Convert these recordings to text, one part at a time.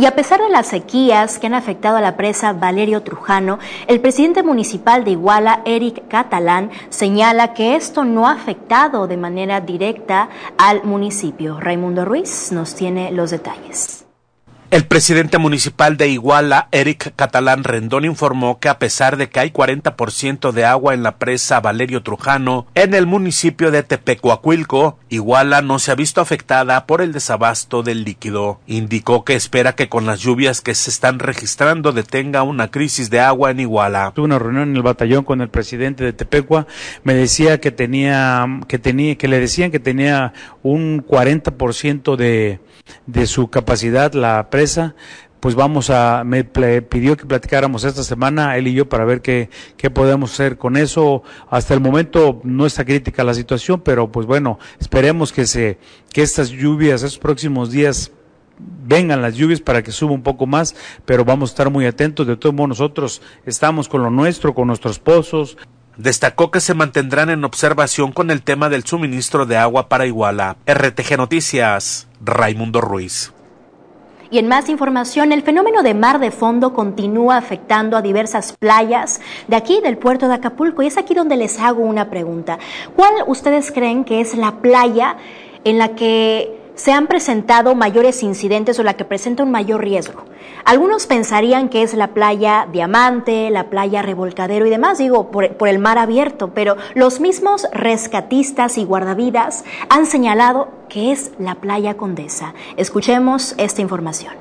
Y a pesar de las sequías que han afectado a la presa Valerio Trujano, el presidente municipal de Iguala, Eric Catalán, señala que esto no ha afectado de manera directa al municipio. Raimundo Ruiz nos tiene los detalles. El presidente municipal de Iguala, Eric Catalán Rendón, informó que a pesar de que hay 40% de agua en la presa Valerio Trujano, en el municipio de Tepecuacuilco, Iguala no se ha visto afectada por el desabasto del líquido. Indicó que espera que con las lluvias que se están registrando detenga una crisis de agua en Iguala. Tuve una reunión en el batallón con el presidente de Tepecua, me decía que le decían que tenía un 40% de su capacidad la presa. Pues me pidió que platicáramos esta semana, él y yo, para ver qué podemos hacer con eso. Hasta el momento no está crítica la situación, pero pues bueno, esperemos que estas lluvias, estos próximos días, vengan las lluvias para que suba un poco más, pero vamos a estar muy atentos. De todos modos, nosotros estamos con lo nuestro, con nuestros pozos. Destacó que se mantendrán en observación con el tema del suministro de agua para Iguala. RTG Noticias, Raimundo Ruiz. Y en más información, el fenómeno de mar de fondo continúa afectando a diversas playas de aquí, del puerto de Acapulco. Y es aquí donde les hago una pregunta. ¿Cuál ustedes creen que es la playa en la que se han presentado mayores incidentes o la que presenta un mayor riesgo? Algunos pensarían que es la playa Diamante, la playa Revolcadero y demás, por el mar abierto, pero los mismos rescatistas y guardavidas han señalado que es la playa Condesa. Escuchemos esta información.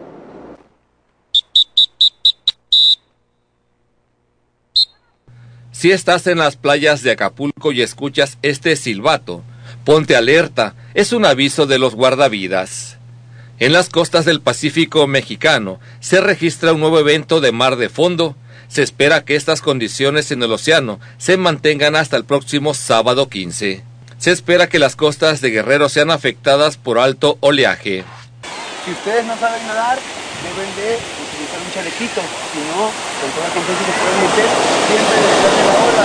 Si estás en las playas de Acapulco y escuchas este silbato, ponte alerta, es un aviso de los guardavidas. En las costas del Pacífico mexicano se registra un nuevo evento de mar de fondo. Se espera que estas condiciones en el océano se mantengan hasta el próximo sábado 15. Se espera que las costas de Guerrero sean afectadas por alto oleaje. Si ustedes no saben nadar, deben de utilizar un chalequito. Si no, con toda confianza se pueden meter siempre detrás de la ola.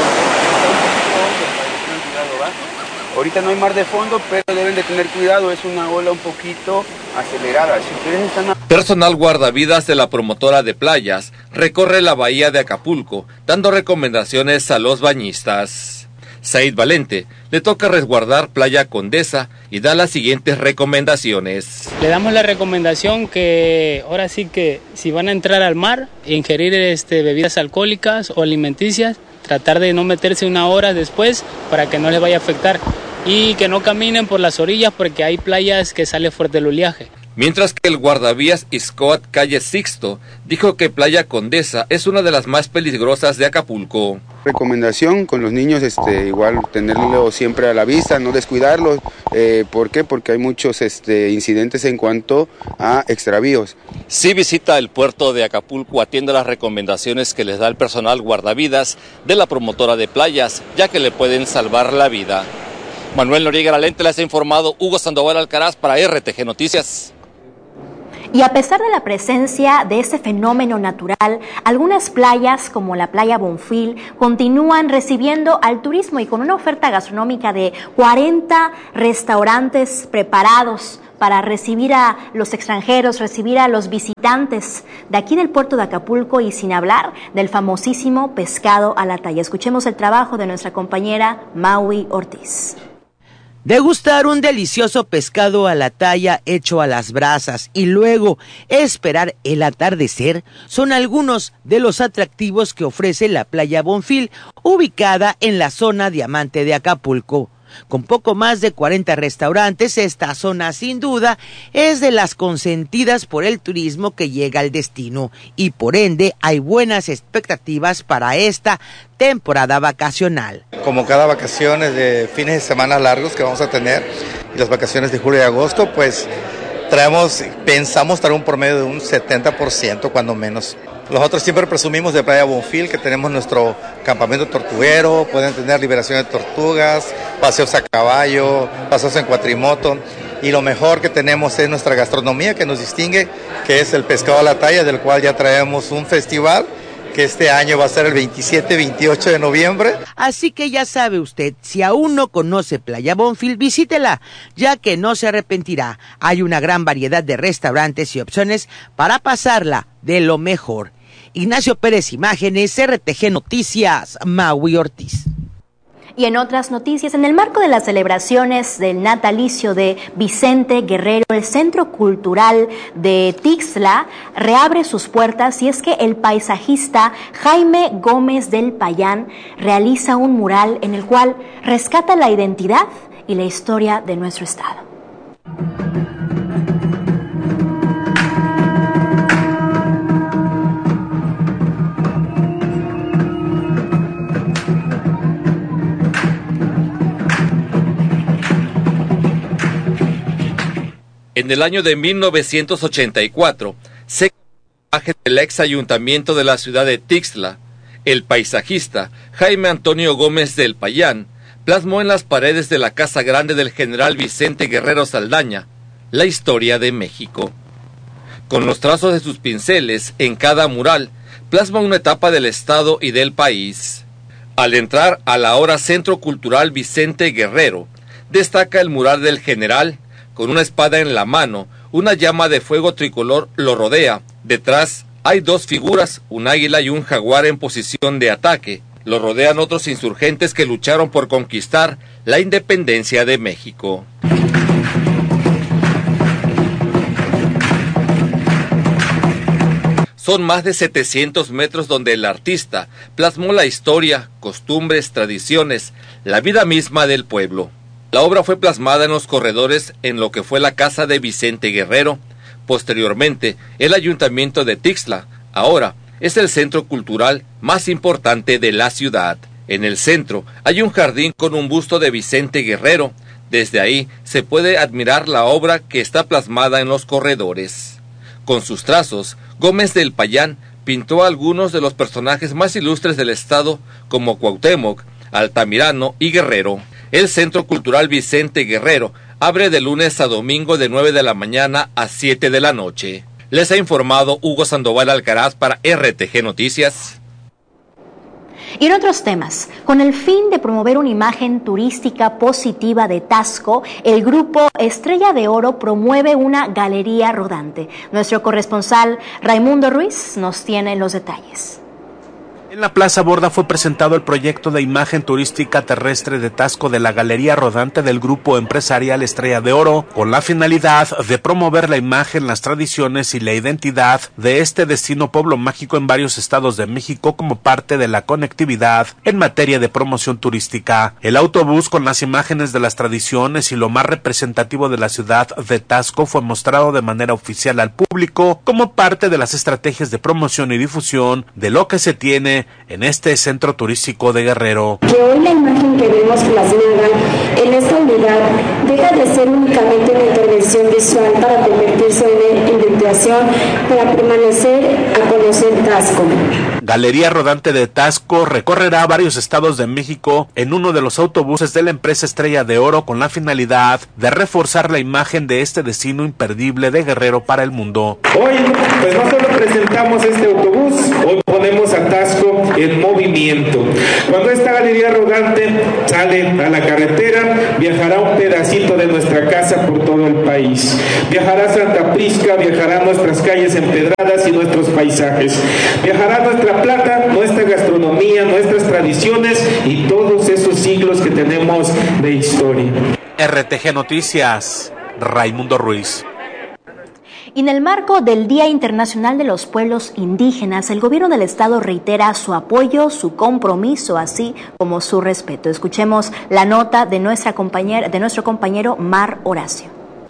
Ahorita no hay mar de fondo, pero deben de tener cuidado, es una ola un poquito acelerada. Si ustedes están... Personal guardavidas de la promotora de playas recorre la bahía de Acapulco, dando recomendaciones a los bañistas. Said Valente le toca resguardar Playa Condesa y da las siguientes recomendaciones. Le damos la recomendación que ahora sí que si van a entrar al mar, ingerir bebidas alcohólicas o alimenticias, tratar de no meterse una hora después para que no les vaya a afectar y que no caminen por las orillas porque hay playas que sale fuerte el oleaje. Mientras que el guardavías Iscoat Calle Sixto dijo que Playa Condesa es una de las más peligrosas de Acapulco. Recomendación con los niños, igual tenerlo siempre a la vista, no descuidarlos. ¿Por qué? Porque hay muchos incidentes en cuanto a extravíos. Si visita el puerto de Acapulco, atiende las recomendaciones que les da el personal guardavidas de la promotora de playas, ya que le pueden salvar la vida. Manuel Noriega Lalente les ha informado, Hugo Sandoval Alcaraz para RTG Noticias. Y a pesar de la presencia de este fenómeno natural, algunas playas como la playa Bonfil continúan recibiendo al turismo y con una oferta gastronómica de 40 restaurantes preparados para recibir a los extranjeros, recibir a los visitantes de aquí del puerto de Acapulco y sin hablar del famosísimo pescado a la talla. Escuchemos el trabajo de nuestra compañera Maui Ortiz. Degustar un delicioso pescado a la talla hecho a las brasas y luego esperar el atardecer son algunos de los atractivos que ofrece la playa Bonfil, ubicada en la zona Diamante de Acapulco. Con poco más de 40 restaurantes, esta zona sin duda es de las consentidas por el turismo que llega al destino y por ende hay buenas expectativas para esta temporada vacacional. Como cada vacaciones de fines de semana largos que vamos a tener y las vacaciones de julio y agosto, pues pensamos traer un promedio de un 70% cuando menos. Nosotros siempre presumimos de Playa Bonfil que tenemos nuestro campamento tortuguero, pueden tener liberación de tortugas, paseos a caballo, paseos en cuatrimoto y lo mejor que tenemos es nuestra gastronomía que nos distingue, que es el pescado a la talla, del cual ya traemos un festival que este año va a ser el 27-28 de noviembre. Así que ya sabe usted, si aún no conoce Playa Bonfil, visítela, ya que no se arrepentirá. Hay una gran variedad de restaurantes y opciones para pasarla de lo mejor. Ignacio Pérez, Imágenes, RTG Noticias, Maui Ortiz. Y en otras noticias, en el marco de las celebraciones del natalicio de Vicente Guerrero, el Centro Cultural de Tixla reabre sus puertas, y es que el paisajista Jaime Gómez del Payán realiza un mural en el cual rescata la identidad y la historia de nuestro estado. En el año de 1984, se creó la imagen del ex ayuntamiento de la ciudad de Tixla. El paisajista Jaime Antonio Gómez del Payán plasmó en las paredes de la Casa Grande del general Vicente Guerrero Saldaña la historia de México. Con los trazos de sus pinceles en cada mural, plasma una etapa del estado y del país. Al entrar al ahora Centro Cultural Vicente Guerrero, destaca el mural del general. Con una espada en la mano, una llama de fuego tricolor lo rodea. Detrás hay dos figuras, un águila y un jaguar en posición de ataque. Lo rodean otros insurgentes que lucharon por conquistar la independencia de México. Son más de 700 metros donde el artista plasmó la historia, costumbres, tradiciones, la vida misma del pueblo. La obra fue plasmada en los corredores en lo que fue la casa de Vicente Guerrero, posteriormente el ayuntamiento de Tixla. Ahora es el centro cultural más importante de la ciudad. En el centro hay un jardín con un busto de Vicente Guerrero. Desde ahí se puede admirar la obra que está plasmada en los corredores. Con sus trazos, Gómez del Payán pintó a algunos de los personajes más ilustres del estado, como Cuauhtémoc, Altamirano y Guerrero. El Centro Cultural Vicente Guerrero abre de lunes a domingo de 9 de la mañana a 7 de la noche. Les ha informado Hugo Sandoval Alcaraz para RTG Noticias. Y en otros temas, con el fin de promover una imagen turística positiva de Taxco, el grupo Estrella de Oro promueve una galería rodante. Nuestro corresponsal Raimundo Ruiz nos tiene los detalles. En la Plaza Borda fue presentado el proyecto de imagen turística terrestre de Taxco de la Galería Rodante del Grupo Empresarial Estrella de Oro, con la finalidad de promover la imagen, las tradiciones y la identidad de este destino pueblo mágico en varios estados de México como parte de la conectividad en materia de promoción turística. El autobús con las imágenes de las tradiciones y lo más representativo de la ciudad de Taxco fue mostrado de manera oficial al público como parte de las estrategias de promoción y difusión de lo que se tiene en este centro turístico de Guerrero. Que hoy la imagen que vemos plasmada en esta unidad deja de ser únicamente una intervención visual para convertirse en invitación para permanecer a conocer Taxco. Galería Rodante de Taxco recorrerá varios estados de México en uno de los autobuses de la empresa Estrella de Oro con la finalidad de reforzar la imagen de este destino imperdible de Guerrero para el mundo. Hoy, pues no solo presentamos este autobús, hoy ponemos a Taxco en movimiento. Cuando esta Galería Rodante sale a la carretera, viajará un pedacito de nuestra casa por todo el país. Viajará a Santa Prisca, viajará a nuestras calles empedradas y nuestros paisajes. Viajará a nuestra plata, nuestra gastronomía, nuestras tradiciones y todos esos siglos que tenemos de historia. RTG Noticias, Raimundo Ruiz. Y en el marco del Día Internacional de los Pueblos Indígenas, el gobierno del estado reitera su apoyo, su compromiso, así como su respeto. Escuchemos la nota de nuestro compañero Mar Horacio.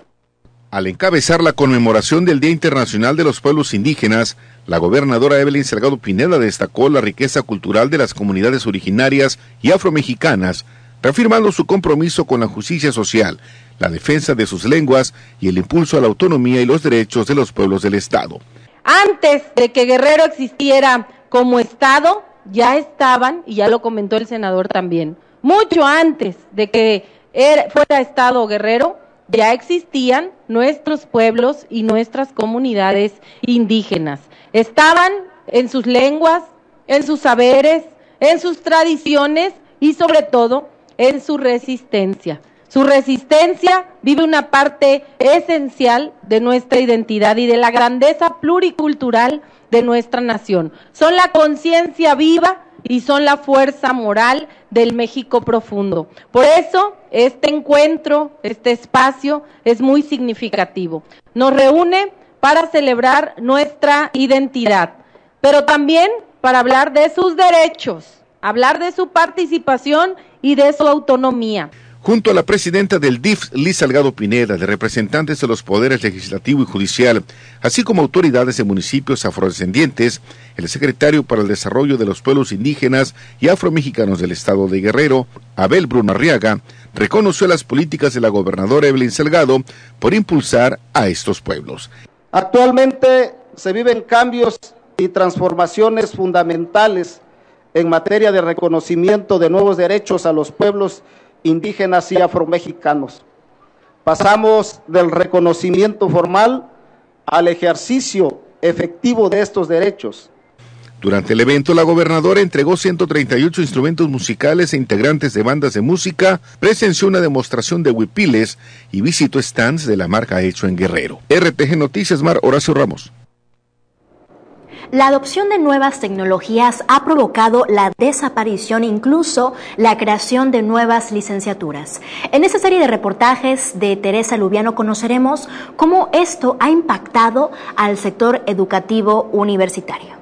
Al encabezar la conmemoración del Día Internacional de los Pueblos Indígenas, la gobernadora Evelyn Salgado Pineda destacó la riqueza cultural de las comunidades originarias y afromexicanas, reafirmando su compromiso con la justicia social, la defensa de sus lenguas y el impulso a la autonomía y los derechos de los pueblos del estado. Antes de que Guerrero existiera como estado, ya estaban, y ya lo comentó el senador también, mucho antes de que fuera estado Guerrero, ya existían nuestros pueblos y nuestras comunidades indígenas. Estaban en sus lenguas, en sus saberes, en sus tradiciones y sobre todo en su resistencia. Su resistencia vive una parte esencial de nuestra identidad y de la grandeza pluricultural de nuestra nación. Son la conciencia viva y son la fuerza moral del México profundo. Por eso, este encuentro, este espacio es muy significativo. Nos reúne para celebrar nuestra identidad, pero también para hablar de sus derechos, hablar de su participación y de su autonomía. Junto a la presidenta del DIF, Liz Salgado Pineda, de representantes de los poderes legislativo y judicial, así como autoridades de municipios afrodescendientes, el secretario para el Desarrollo de los Pueblos Indígenas y Afromexicanos del Estado de Guerrero, Abel Bruno Arriaga, reconoció las políticas de la gobernadora Evelyn Salgado por impulsar a estos pueblos. Actualmente se viven cambios y transformaciones fundamentales en materia de reconocimiento de nuevos derechos a los pueblos indígenas y afromexicanos. Pasamos del reconocimiento formal al ejercicio efectivo de estos derechos. Durante el evento, la gobernadora entregó 138 instrumentos musicales e integrantes de bandas de música, presenció una demostración de huipiles y visitó stands de la marca Hecho en Guerrero. RPG Noticias, Mar Horacio Ramos. La adopción de nuevas tecnologías ha provocado la desaparición, incluso la creación de nuevas licenciaturas. En esta serie de reportajes de Teresa Lubiano conoceremos cómo esto ha impactado al sector educativo universitario.